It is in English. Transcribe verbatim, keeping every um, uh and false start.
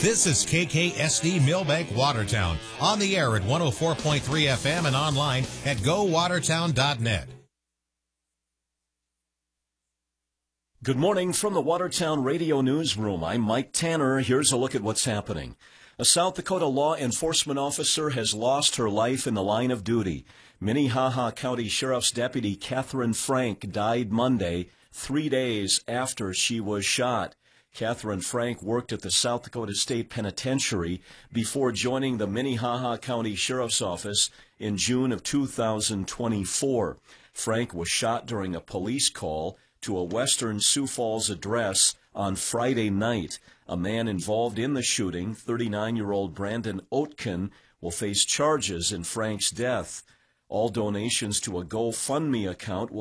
This is K K S D Millbank Watertown, on the air at one oh four point three F M and online at go watertown dot net. Good morning from the Watertown Radio Newsroom. I'm Mike Tanner. Here's a look at what's happening. A South Dakota law enforcement officer has lost her life in the line of duty. Minnehaha County Sheriff's Deputy Catherine Frank died Monday, three days after she was shot. Catherine Frank worked at the South Dakota State Penitentiary before joining the Minnehaha County Sheriff's Office in June of two thousand twenty-four. Frank was shot during a police call to a Western Sioux Falls address on Friday night. A man involved in the shooting, thirty-nine-year-old Brandon Oetken, will face charges in Frank's death. All donations to a GoFundMe account will